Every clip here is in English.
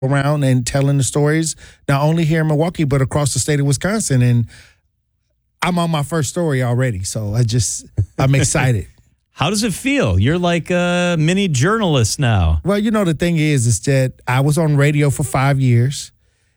around and telling the stories, not only here in Milwaukee, but across the state of Wisconsin. And I'm on my first story already. So I'm excited. How does it feel? You're like a mini journalist now. Well, the thing is that I was on radio for 5 years,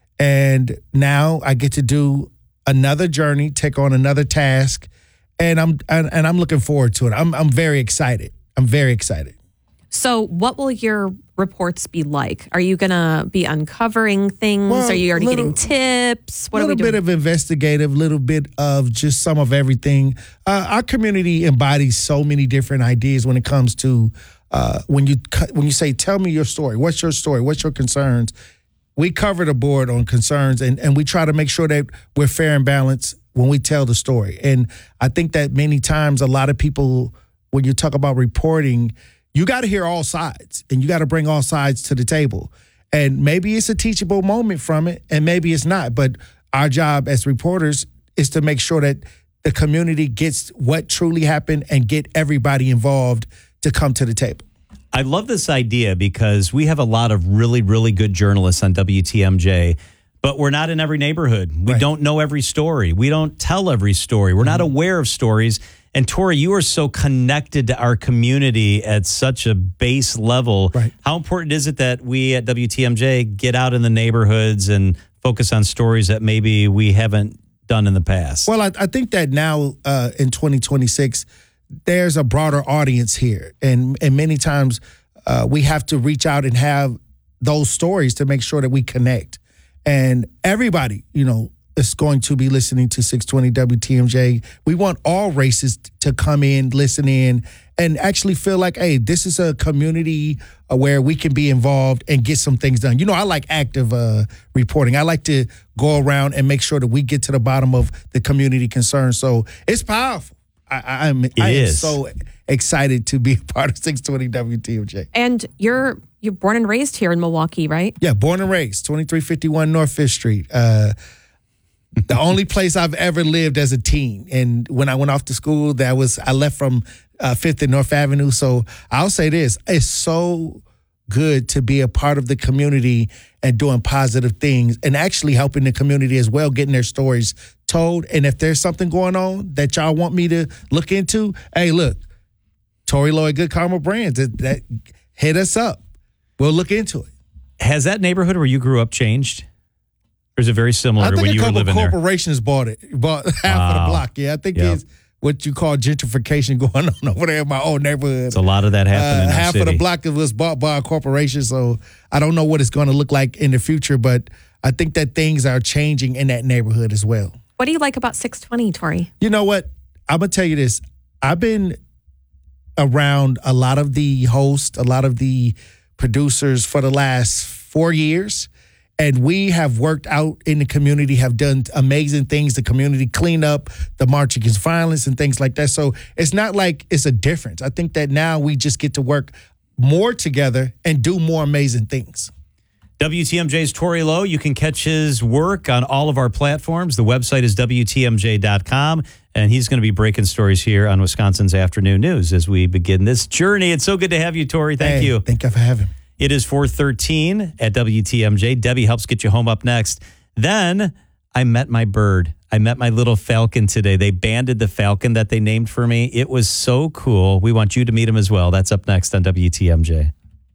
and now I get to do another journey, take on another task, and I'm looking forward to it. I'm very excited. I'm very excited. So what will your reports be like? Are you going to be uncovering things? Well, Are you already getting tips? What are we doing? A little bit of investigative, little bit of just some of everything. Our community embodies so many different ideas when it comes to when you say, tell me your story. What's your story? What's your concerns? We cover the board on concerns, and we try to make sure that we're fair and balanced when we tell the story. And I think that many times a lot of people, when you talk about reporting, you got to hear all sides, and you got to bring all sides to the table. And maybe it's a teachable moment from it, and maybe it's not. But our job as reporters is to make sure that the community gets what truly happened and get everybody involved to come to the table. I love this idea because we have a lot of really, really good journalists on WTMJ, but we're not in every neighborhood. We don't know every story. We don't tell every story. We're not aware of stories. And Tori, you are so connected to our community at such a base level. Right. How important is it that we at WTMJ get out in the neighborhoods and focus on stories that maybe we haven't done in the past? Well, I think that now in 2026, there's a broader audience here. And many times we have to reach out and have those stories to make sure that we connect. And everybody, is going to be listening to 620 WTMJ. We want all races to come in, listen in, and actually feel like, hey, this is a community where we can be involved and get some things done. I like active reporting. I like to go around and make sure that we get to the bottom of the community concerns. So it's powerful. I am so excited to be a part of 620 WTMJ. And you're born and raised here in Milwaukee, right? Yeah, born and raised, 2351 North Fifth Street. The only place I've ever lived as a teen. And when I went off to school, I left from 5th and North Avenue. So I'll say this, it's so good to be a part of the community and doing positive things and actually helping the community as well, getting their stories told. And if there's something going on that y'all want me to look into, hey, look, Tori Lloyd, Good Karma Brands, that hit us up. We'll look into it. Has that neighborhood where you grew up changed? Or is it very similar to when you were living there? I think a couple corporations bought half of the block. Yeah, I think it's what you call gentrification going on over there in my old neighborhood. It's a lot of that happening in our half city. of the block was bought by a corporation, so I don't know what it's going to look like in the future, but I think that things are changing in that neighborhood as well. What do you like about 620, Tori? You know what? I'm going to tell you this. I've been around a lot of the hosts, a lot of the producers for the last 4 years. And we have worked out in the community, have done amazing things, the community cleanup, the March Against Violence and things like that. So it's not like it's a difference. I think that now we just get to work more together and do more amazing things. WTMJ's Tori Lowe. You can catch his work on all of our platforms. The website is WTMJ.com. And he's going to be breaking stories here on Wisconsin's Afternoon News as we begin this journey. It's so good to have you, Tori. Thank you. Thank you for having me. It is 4:13 at WTMJ. Debbie helps get you home up next. Then I met my bird. I met my little falcon today. They banded the falcon that they named for me. It was so cool. We want you to meet him as well. That's up next on WTMJ.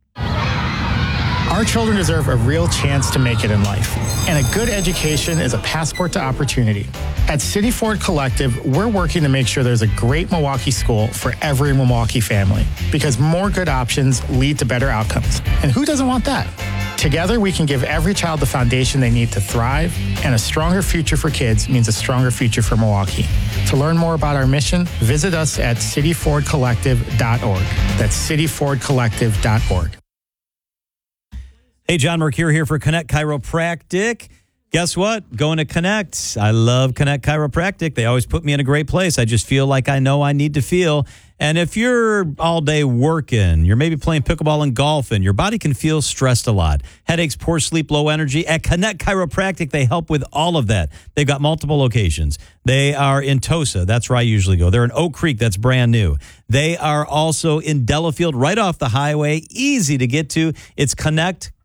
Our children deserve a real chance to make it in life, and a good education is a passport to opportunity. At City Ford Collective, we're working to make sure there's a great Milwaukee school for every Milwaukee family, because more good options lead to better outcomes. And who doesn't want that? Together, we can give every child the foundation they need to thrive, and a stronger future for kids means a stronger future for Milwaukee. To learn more about our mission, visit us at cityfordcollective.org. That's cityfordcollective.org. Hey, John Mercure here for Connect Chiropractic. Guess what? Going to Connect. I love Connect Chiropractic. They always put me in a great place. I just feel like I know I need to feel. And if you're all day working, you're maybe playing pickleball and golfing, your body can feel stressed a lot. Headaches, poor sleep, low energy. At Connect Chiropractic, they help with all of that. They've got multiple locations. They are in Tosa. That's where I usually go. They're in Oak Creek. That's brand new. They are also in Delafield, right off the highway. Easy to get to. It's Connect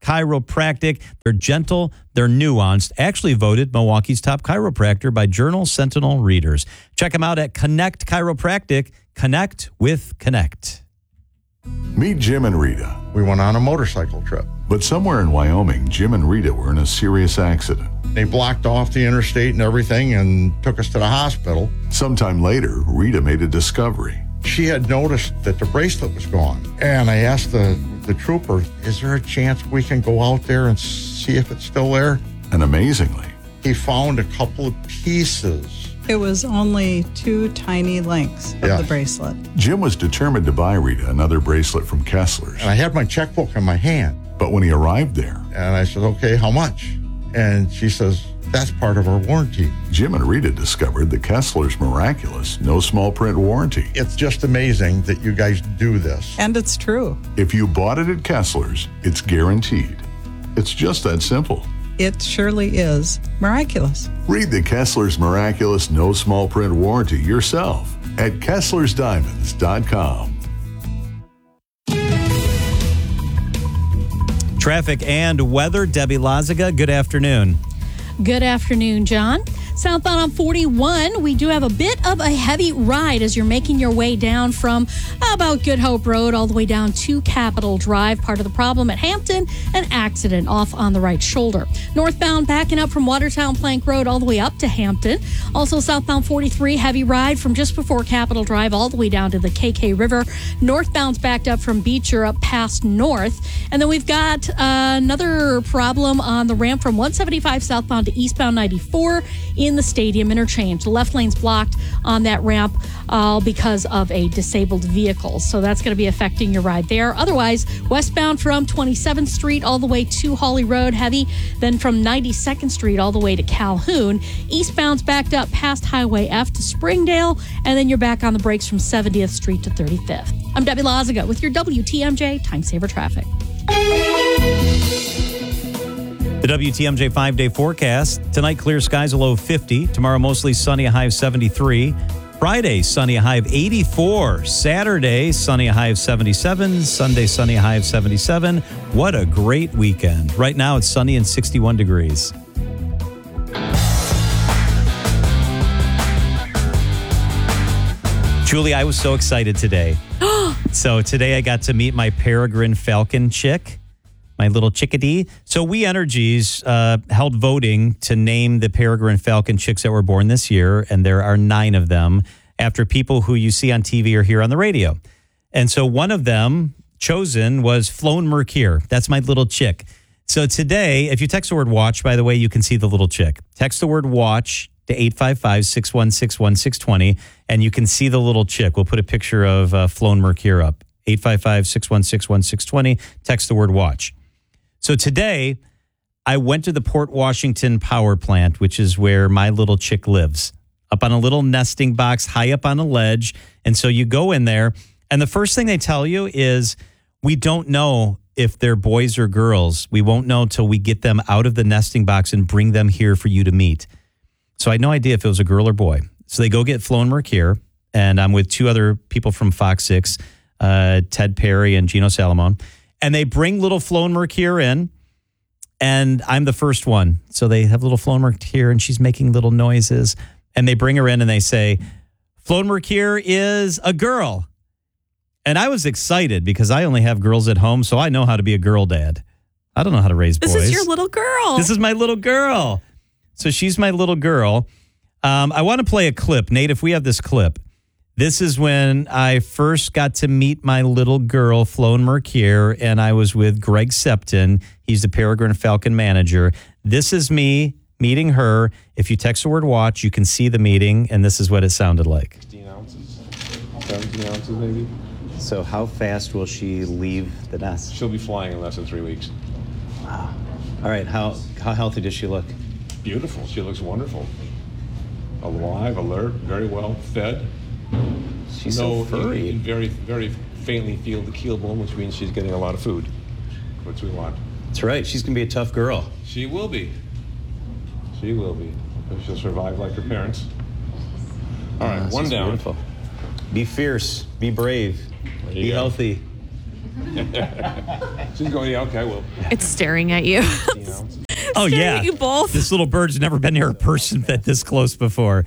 Chiropractic. They're gentle, they're nuanced. Actually voted Milwaukee's top chiropractor by Journal Sentinel readers. Check them out at Connect Chiropractic. Connect with Connect. Meet Jim and Rita. We went on a motorcycle trip. But somewhere in Wyoming, Jim and Rita were in a serious accident. They blocked off the interstate and everything and took us to the hospital. Sometime later, Rita made a discovery. She had noticed that the bracelet was gone. And I asked the trooper, is there a chance we can go out there and see if it's still there? And amazingly, he found a couple of pieces. It was only 2 tiny links of the bracelet. Jim was determined to buy Rita another bracelet from Kessler's. And I had my checkbook in my hand. But when he arrived there, and I said, okay, how much? And she says, that's part of our warranty. Jim and Rita discovered the Kessler's miraculous no small print warranty. It's just amazing that you guys do this. And it's true. If you bought it at Kessler's, it's guaranteed. It's just that simple. It surely is miraculous. Read the Kessler's miraculous no small print warranty yourself at KesslersDiamonds.com. Traffic and weather. Debbie Lazaga, good afternoon. Good afternoon, John. Southbound on 41, we do have a bit of a heavy ride as you're making your way down from about Good Hope Road all the way down to Capitol Drive. Part of the problem at Hampton, an accident off on the right shoulder. Northbound backing up from Watertown Plank Road all the way up to Hampton. Also southbound 43, heavy ride from just before Capitol Drive all the way down to the KK River. Northbound's backed up from Beecher up past North. And then we've got another problem on the ramp from 175 southbound to eastbound 94 in the Stadium interchange. The left lane's blocked on that ramp because of a disabled vehicle. So that's going to be affecting your ride there. Otherwise, westbound from 27th Street all the way to Hawley Road, heavy. Then from 92nd Street all the way to Calhoun. Eastbound's backed up past Highway F to Springdale. And then you're back on the brakes from 70th Street to 35th. I'm Debbie Lazaga with your WTMJ Time Saver Traffic. The WTMJ 5-day forecast. Tonight, clear skies, a low of 50. Tomorrow, mostly sunny, a high of 73. Friday, sunny, a high of 84. Saturday, sunny, a high of 77. Sunday, sunny, a high of 77. What a great weekend. Right now, it's sunny and 61 degrees. Julie, I was so excited today. So today I got to meet my peregrine falcon chick. My little chickadee. So We Energies held voting to name the peregrine falcon chicks that were born this year, and there are 9 of them, after people who you see on TV or hear on the radio. And so one of them chosen was Flown Mercure. That's my little chick. So today, if you text the word watch, by the way, you can see the little chick. Text the word watch to 855-616-1620, and you can see the little chick. We'll put a picture of Flown Mercure up. 855-616-1620. Text the word watch. So today, I went to the Port Washington power plant, which is where my little chick lives, up on a little nesting box high up on a ledge. And so you go in there, and the first thing they tell you is, we don't know if they're boys or girls. We won't know till we get them out of the nesting box and bring them here for you to meet. So I had no idea if it was a girl or boy. So they go get Flown Mercure, and I'm with 2 other people from Fox 6, Ted Perry and Gino Salomon. And they bring little Flown Mercure in, and I'm the first one. So they have little Flown Mercure, and she's making little noises. And they bring her in, and they say, Flown Mercure is a girl. And I was excited because I only have girls at home, so I know how to be a girl dad. I don't know how to raise boys. This is your little girl. This is my little girl. So she's my little girl. I want to play a clip. Nate, if we have this clip. This is when I first got to meet my little girl, Flown Mercure, and I was with Greg Septon. He's the Peregrine Falcon manager. This is me meeting her. If you text the word watch, you can see the meeting, and this is what it sounded like. 16 ounces, 17 ounces maybe. So how fast will she leave the nest? She'll be flying in less than 3 weeks. Wow. All right, how healthy does she look? Beautiful. She looks wonderful. Alive, alert, very well fed. She's so furry. You can very, very faintly feel the keel bone, which means she's getting a lot of food, which we want. That's right. She's going to be a tough girl. She will be. She will be. She'll survive like her parents. All right, one down. Beautiful. Be fierce. Be brave. Be healthy. She's going, yeah, okay, well. It's staring at you. Oh, Staring yeah. at you both. This little bird's never been near a person that this close before.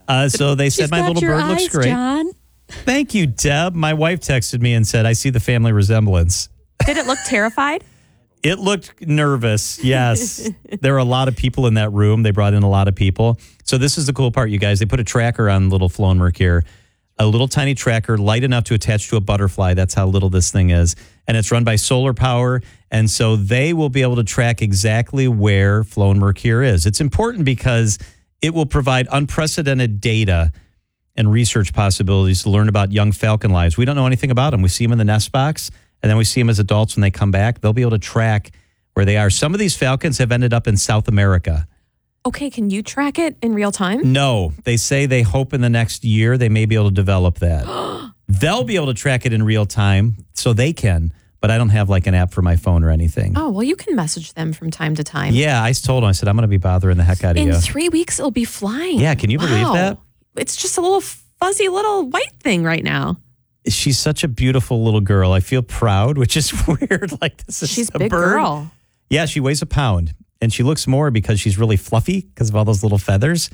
So they said She's my got little your bird looks eyes, great. John. Thank you, Deb. My wife texted me and said, I see the family resemblance. Did it look terrified? It looked nervous, yes. There were a lot of people in that room. They brought in a lot of people. So this is the cool part, you guys. They put a tracker on little Flown Mercure, a little tiny tracker, light enough to attach to a butterfly. That's how little this thing is. And it's run by solar power. And so they will be able to track exactly where Flown Mercure is. It's important because it will provide unprecedented data and research possibilities to learn about young falcon lives. We don't know anything about them. We see them in the nest box, and then we see them as adults when they come back. They'll be able to track where they are. Some of these falcons have ended up in South America. Okay, can you track it in real time? No, they say they hope in the next year they may be able to develop that. They'll be able to track it in real time, so they can, but I don't have like an app for my phone or anything. Oh, well, you can message them from time to time. Yeah, I told them, I said, I'm going to be bothering the heck out of In you. 3 weeks, it'll be flying. Yeah, can you believe that? It's just a little fuzzy little white thing right now. She's such a beautiful little girl. I feel proud, which is weird. Like, this is She's a big bird. girl. Yeah, she weighs a pound, and she looks more because she's really fluffy because of all those little feathers.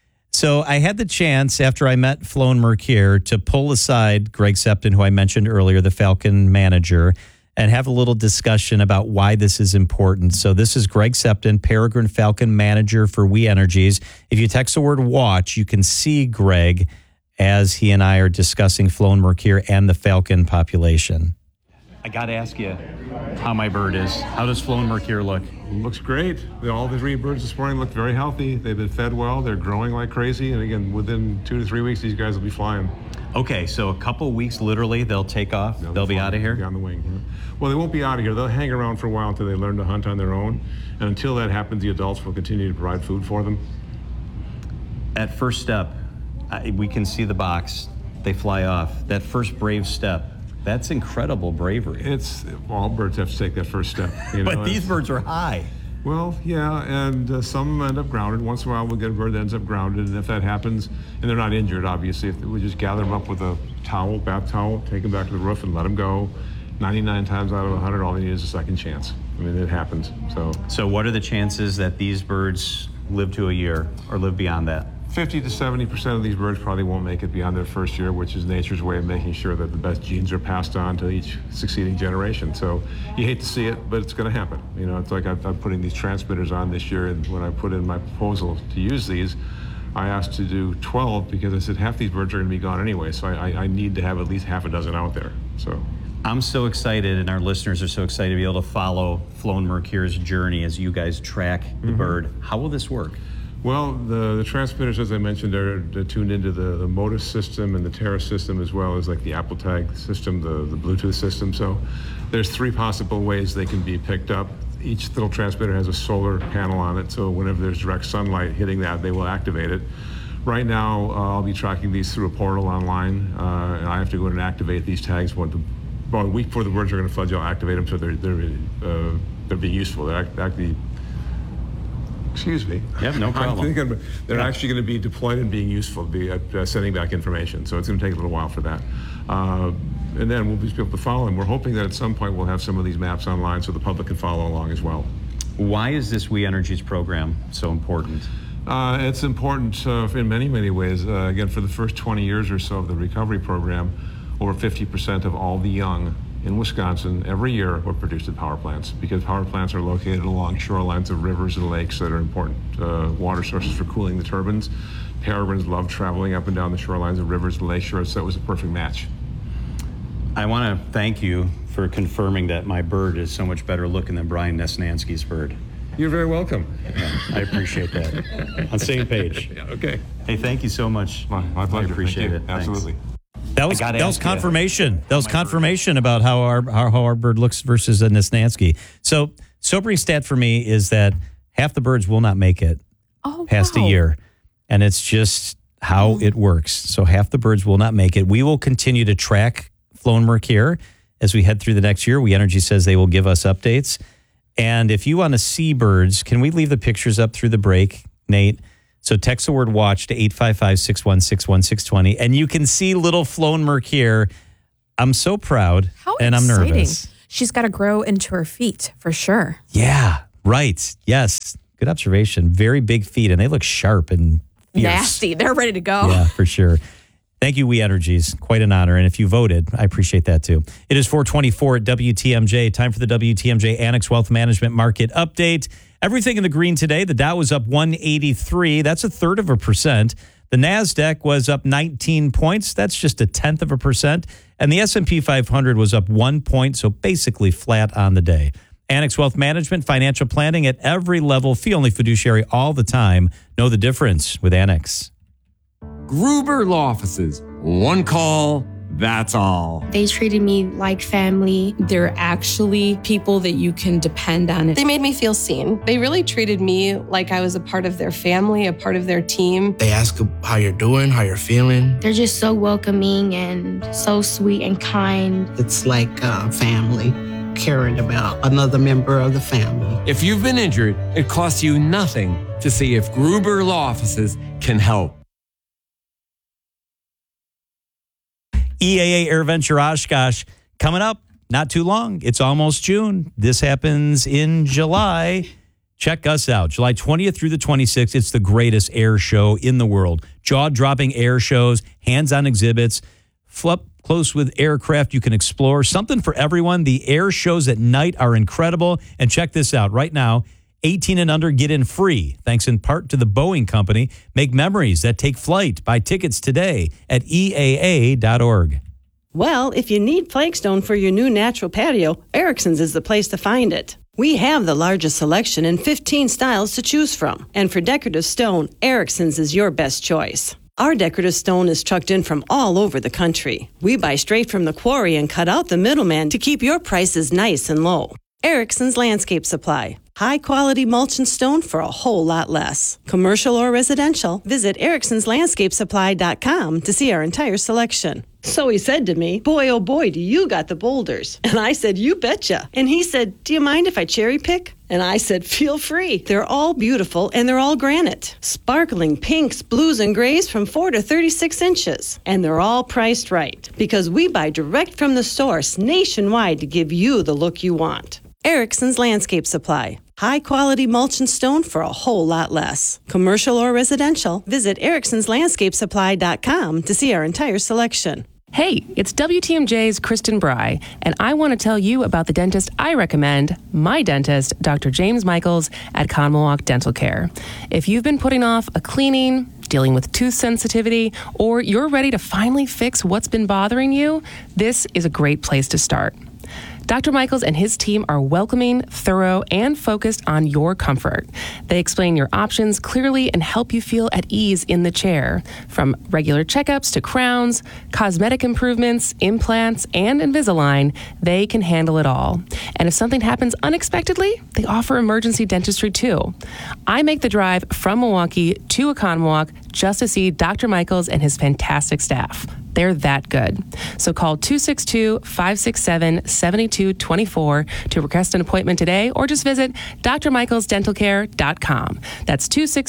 So I had the chance after I met Flown Mercure to pull aside Greg Septon, who I mentioned earlier, the Falcon manager, and have a little discussion about why this is important. So this is Greg Septon, Peregrine Falcon manager for We Energies. If you text the word watch, you can see Greg as he and I are discussing Flown Mercure and the falcon population. I got to ask you how my bird is. How does Flown Mercure look? Looks great. All the 3 birds this morning look very healthy. They've been fed well. They're growing like crazy. And again, within 2 to 3 weeks, these guys will be flying. Okay, so a couple weeks, literally, they'll take off. They'll be out of here? Be on the wing. Well, they won't be out of here. They'll hang around for a while until they learn to hunt on their own. And until that happens, the adults will continue to provide food for them. At first step, we can see the box. They fly off. That first brave step, that's incredible bravery. All birds have to take that first step. But these birds are high. Well, yeah, and some end up grounded. Once in a while, we'll get a bird that ends up grounded, and if that happens, and they're not injured, obviously, if we just gather them up with a towel, bath towel, take them back to the roof, and let them go. 99 times out of 100, all they need is a second chance. I mean, it happens. So what are the chances that these birds live to a year or live beyond that? 50 to 70% of these birds probably won't make it beyond their first year, which is nature's way of making sure that the best genes are passed on to each succeeding generation. So you hate to see it, but it's going to happen. It's like I'm putting these transmitters on this year, and when I put in my proposal to use these, I asked to do 12 because I said half these birds are going to be gone anyway, so I need to have at least half a dozen out there. So I'm so excited, and our listeners are so excited to be able to follow Flown Mercure's journey as you guys track the bird. How will this work? Well, the transmitters, as I mentioned, are tuned into the Modus system and the Terra system, as well as like the Apple Tag system, the Bluetooth system. So there's 3 possible ways they can be picked up. Each little transmitter has a solar panel on it, so whenever there's direct sunlight hitting that, they will activate it. Right now, I'll be tracking these through a portal online, and I have to go and activate these tags. About a week before the birds are going to fledge, I'll activate them so they're being useful. They're actually. Excuse me. Yeah, no problem. They're actually going to be deployed and being useful, sending back information. So it's going to take a little while for that. And then we'll just be able to follow them. We're hoping that at some point we'll have some of these maps online so the public can follow along as well. Why is this We Energies program so important? It's important in many, many ways. Again, for the first 20 years or so of the recovery program, over 50% of all the young in Wisconsin every year were produced at power plants, because power plants are located along shorelines of rivers and lakes that are important water sources for cooling the turbines. Peregrines love traveling up and down the shorelines of rivers and lake shores, so it was a perfect match. I want to thank you for confirming that my bird is so much better looking than Brian Nesnansky's bird. You're very welcome. I appreciate that. On same page. Yeah, okay. Hey, thank you so much. My pleasure. I appreciate it. Absolutely. That was confirmation. That was confirmation about how our bird looks versus a Nesnansky. So sobering stat for me is that half the birds will not make it past a year. And it's just how it works. So half the birds will not make it. We will continue to track Flown Mercure as we head through the next year. We Energy says they will give us updates. And if you want to see birds, can we leave the pictures up through the break, Nate? So text the word watch to 855-616-1620, and you can see little Flown Mercure I'm so proud, How and I'm exciting. nervous. She's got to grow into her feet for sure. Yeah, right. Yes. Good observation. Very big feet, and they look sharp and fierce. Nasty. They're ready to go. Yeah, for sure. Thank you, We Energies. Quite an honor. And if you voted, I appreciate that too. It is 4:24 at WTMJ. Time for the WTMJ Annex Wealth Management Market Update. Everything in the green today. The Dow was up 183. That's 0.33%. The NASDAQ was up 19 points. That's just 0.1%. And the S&P 500 was up 1 point, so basically flat on the day. Annex Wealth Management, financial planning at every level. Fee only fiduciary all the time. Know the difference with Annex. Gruber Law Offices. One call, that's all. They treated me like family. They're actually people that you can depend on. They made me feel seen. They really treated me like I was a part of their family, a part of their team. They ask how you're doing, how you're feeling. They're just so welcoming and so sweet and kind. It's like family, caring about another member of the family. If you've been injured, it costs you nothing to see if Gruber Law Offices can help. EAA AirVenture Oshkosh coming up not too long. It's almost June. This happens in July. Check us out. July 20th through the 26th. It's the greatest air show in the world. Jaw-dropping air shows, hands-on exhibits, up close with aircraft you can explore. Something for everyone. The air shows at night are incredible. And check this out right now. 18 and under get in free, thanks in part to the Boeing Company. Make memories that take flight. Buy tickets today at EAA.org. Well, if you need flagstone for your new natural patio, Erickson's is the place to find it. We have the largest selection and 15 styles to choose from. And for decorative stone, Erickson's is your best choice. Our decorative stone is trucked in from all over the country. We buy straight from the quarry and cut out the middleman to keep your prices nice and low. Erickson's Landscape Supply. High-quality mulch and stone for a whole lot less. Commercial or residential, visit ericksonslandscapesupply.com to see our entire selection. So he said to me, "Boy, oh boy, do you got the boulders." And I said, "You betcha." And he said, "Do you mind if I cherry pick?" And I said, "Feel free." They're all beautiful and they're all granite. Sparkling pinks, blues, and grays from 4 to 36 inches. And they're all priced right because we buy direct from the source nationwide to give you the look you want. Erickson's Landscape Supply. High-quality mulch and stone for a whole lot less. Commercial or residential, visit ericksonslandscapesupply.com to see our entire selection. Hey, it's WTMJ's Kristen Bry, and I want to tell you about the dentist I recommend, my dentist, Dr. James Michaels at Conmawalk Dental Care. If you've been putting off a cleaning, dealing with tooth sensitivity, or you're ready to finally fix what's been bothering you, this is a great place to start. Dr. Michaels and his team are welcoming, thorough, and focused on your comfort. They explain your options clearly and help you feel at ease in the chair. From regular checkups to crowns, cosmetic improvements, implants, and Invisalign, they can handle it all. And if something happens unexpectedly, they offer emergency dentistry too. I make the drive from Milwaukee to Oconomowoc just to see Dr. Michaels and his fantastic staff. They're that good. So call 262-567-7224 to request an appointment today or just visit drmichaelsdentalcare.com. That's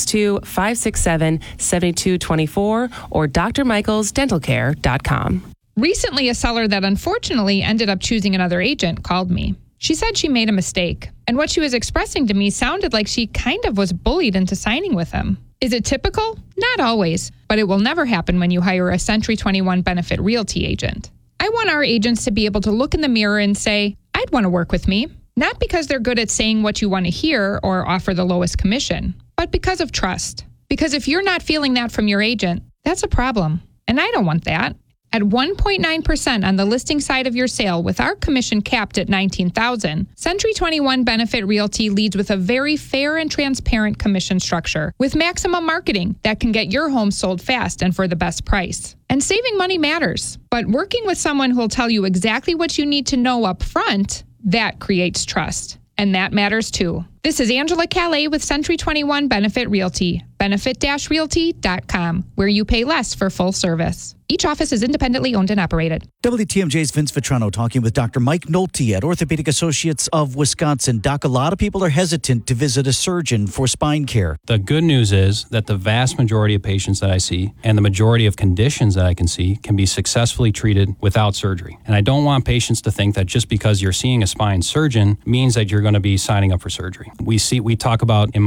262-567-7224 or drmichaelsdentalcare.com. Recently, a seller that unfortunately ended up choosing another agent called me. She said she made a mistake, and what she was expressing to me sounded like she kind of was bullied into signing with him. Is it typical? Not always, but it will never happen when you hire a Century 21 Benefit Realty agent. I want our agents to be able to look in the mirror and say, "I'd want to work with me," not because they're good at saying what you want to hear or offer the lowest commission, but because of trust. Because if you're not feeling that from your agent, that's a problem, and I don't want that. At 1.9% on the listing side of your sale with our commission capped at $19,000, Century 21 Benefit Realty leads with a very fair and transparent commission structure with maximum marketing that can get your home sold fast and for the best price. And saving money matters, but working with someone who will tell you exactly what you need to know up front, that creates trust. And that matters too. This is Angela Calais with Century 21 Benefit Realty, benefit-realty.com, where you pay less for full service. Each office is independently owned and operated. WTMJ's Vince Vitrano talking with Dr. Mike Nolte at Orthopedic Associates of Wisconsin. Doc, a lot of people are hesitant to visit a surgeon for spine care. The good news is that the vast majority of patients that I see and the majority of conditions that I can see can be successfully treated without surgery. And I don't want patients to think that just because you're seeing a spine surgeon means that you're going to be signing up for surgery. We talk about, in